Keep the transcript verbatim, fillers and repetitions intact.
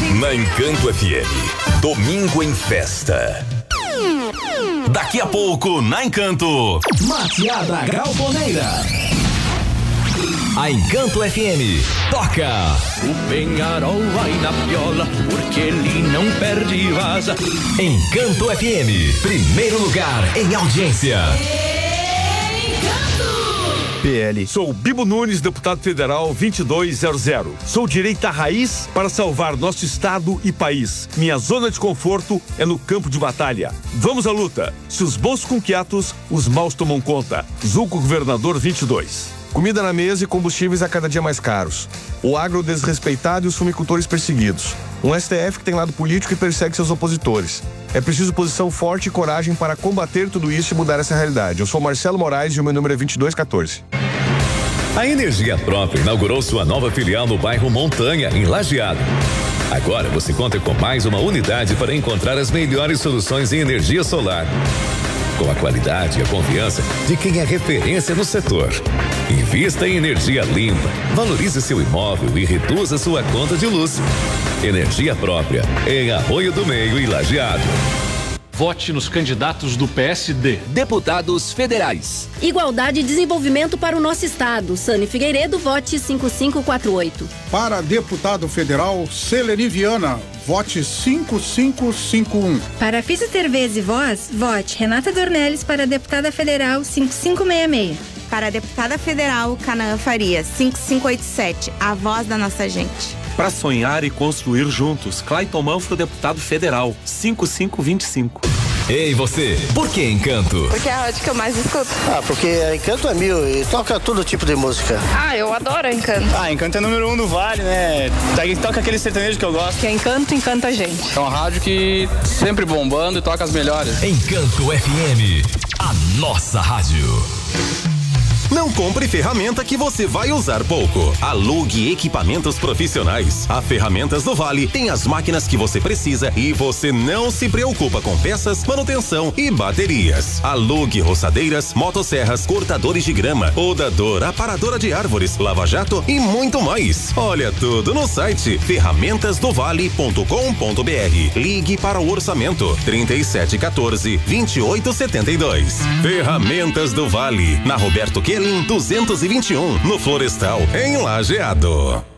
Na Encanto F M, Domingo em Festa. Daqui a pouco, na Encanto, Mateada Galponeira. A Encanto F M toca. O Penharol vai na piola, porque ele não perde vaza. Encanto F M, primeiro lugar em audiência. P L. Sou Bibo Nunes, deputado federal vinte e dois zero zero. Sou direita raiz para salvar nosso estado e país. Minha zona de conforto é no campo de batalha. Vamos à luta. Se os bons ficam quietos, os maus tomam conta. Zulco Governador vinte e dois. Comida na mesa e combustíveis a cada dia mais caros. O agro desrespeitado e os fumicultores perseguidos. Um S T F que tem lado político e persegue seus opositores. É preciso posição forte e coragem para combater tudo isso e mudar essa realidade. Eu sou Marcelo Moraes e o meu número é vinte e dois quatorze. A Energia Própria inaugurou sua nova filial no bairro Montanha, em Lajeado. Agora você conta com mais uma unidade para encontrar as melhores soluções em energia solar. Com a qualidade e a confiança de quem é referência no setor. Invista em energia limpa, valorize seu imóvel e reduza sua conta de luz. Energia Própria, em Arroio do Meio e Lajeado. Vote nos candidatos do P S D. Deputados federais. Igualdade e desenvolvimento para o nosso estado. Sani Figueiredo, vote cinco cinco quatro oito. Para deputado federal, Celeni Viana, vote cinco cinco cinco um. Para Físio Cervez e Voz, vote Renata Dornelles para deputada federal cinco cinco seis seis. Para deputada federal, Canaã Faria, cinco cinco oito sete, a voz da nossa gente. Para sonhar e construir juntos, Clayton Manfro, deputado federal, cinco cinco dois cinco. Ei, você, por que Encanto? Porque é a rádio que eu mais escuto. Ah, porque Encanto é mil e toca todo tipo de música. Ah, eu adoro Encanto. Ah, Encanto é número um do Vale, né? Toca aquele sertanejo que eu gosto. Que é Encanto, encanta a gente. É uma rádio que sempre bombando e toca as melhores. Encanto F M, a nossa rádio. Não compre ferramenta que você vai usar pouco. Alugue equipamentos profissionais. A Ferramentas do Vale tem as máquinas que você precisa e você não se preocupa com peças, manutenção e baterias. Alugue roçadeiras, motosserras, cortadores de grama, podador, aparadora de árvores, lava-jato e muito mais. Olha tudo no site ferramentas do vale ponto com ponto br. Ligue para o orçamento trinta e sete quatorze, vinte e oito setenta e dois. Ferramentas do Vale, na Roberto Kelly duzentos e vinte e um, no Florestal, em Lajeado.